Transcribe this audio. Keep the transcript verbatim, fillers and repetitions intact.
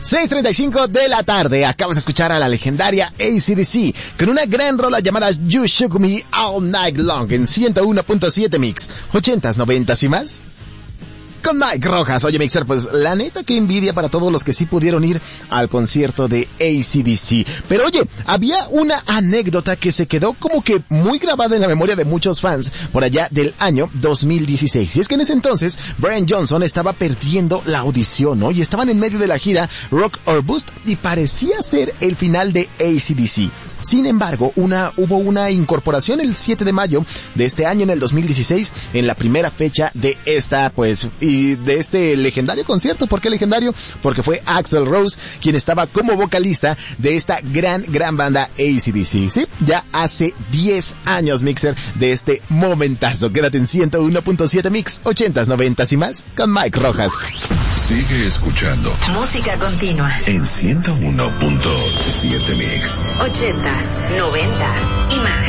seis treinta y cinco de la tarde. Acabas de escuchar a la legendaria A C D C con una gran rola llamada You Shook Me All Night Long en ciento uno punto siete Mix. ochentas, noventas y más. Con Mike Rojas. Oye, Mixer, pues la neta que envidia para todos los que sí pudieron ir al concierto de A C D C. Pero oye, había una anécdota que se quedó como que muy grabada en la memoria de muchos fans por allá del año dos mil dieciséis. Y es que en ese entonces Brian Johnson estaba perdiendo la audición, ¿no? Y estaban en medio de la gira Rock or Bust y parecía ser el final de A C D C. Sin embargo, una, hubo una incorporación el siete de mayo de este año, en el dos mil dieciséis, en la primera fecha de esta, pues, y de este legendario concierto. ¿Por qué legendario? Porque fue Axl Rose quien estaba como vocalista de esta gran, gran banda A C D C, ¿sí? Ya hace diez años, Mixer, de este momentazo. Quédate en ciento uno punto siete Mix, ochentas, noventas y más, con Mike Rojas. Sigue escuchando música continua en ciento uno punto siete Mix, ochentas, noventas y más.